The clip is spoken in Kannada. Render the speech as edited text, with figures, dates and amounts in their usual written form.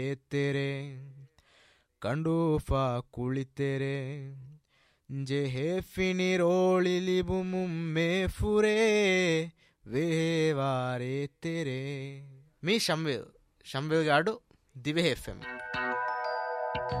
तेरे ಕಂಡೂಫಾ ಕುಳಿತೆರೆ ಜೆಹೆ ಫಿನಿರೋಳಿಲಿಬು ಮುಮ್ಮೆ ಫುರೇ ವೇವಾರೆ ತೆರೆ. ಮೀ ಶಂವಿಲ್ ಗಾಡು ದಿವೆ FM.